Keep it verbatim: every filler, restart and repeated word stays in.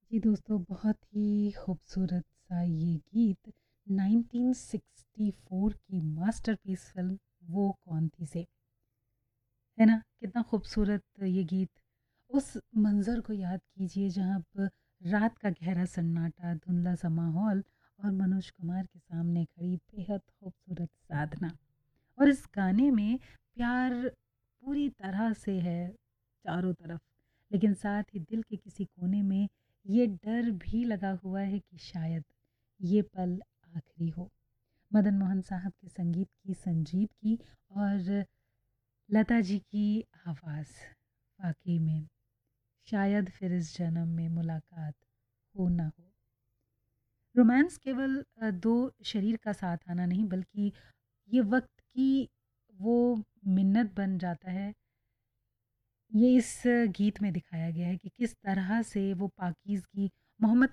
जी दोस्तों, बहुत ही खूबसूरत सा ये गीत नाइनटीन सिक्सटी फ़ोर की मास्टरपीस फ़िल्म वो कौन थी से, है ना? कितना खूबसूरत ये गीत। उस मंज़र को याद कीजिए जहाँ प रात का गहरा सन्नाटा, धुंधला सा माहौल और मनोज कुमार के सामने खड़ी बेहद खूबसूरत साधना। और इस गाने में प्यार पूरी तरह से है चारों तरफ, लेकिन साथ ही दिल के किसी कोने में ये डर भी लगा हुआ है कि शायद ये पल आखिरी हो। मदन मोहन साहब के संगीत की संजीदगी और लता जी की आवाज़, वाकई में शायद फिर इस जन्म में मुलाकात हो ना हो। रोमांस केवल अ, दो शरीर का साथ आना नहीं, बल्कि ये वक्त की वो मिन्नत बन जाता है। ये इस गीत में दिखाया गया है कि किस तरह से वो पाकीज़गी मोहम्मद